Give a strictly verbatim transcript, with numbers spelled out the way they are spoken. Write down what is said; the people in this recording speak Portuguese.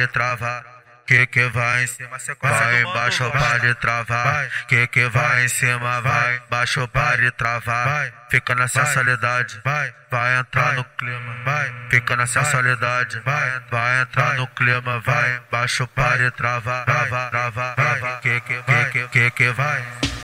travar. Que que vai em cima, vai embaixo para travar. Que que vai em cima, vai embaixo para travar. Fica na sensualidade, vai, vai entrar no clima, vai. Fica na sensualidade, vai, vai entrar no clima, vai embaixo para travar, travar, travar, travar. Que que que que que vai.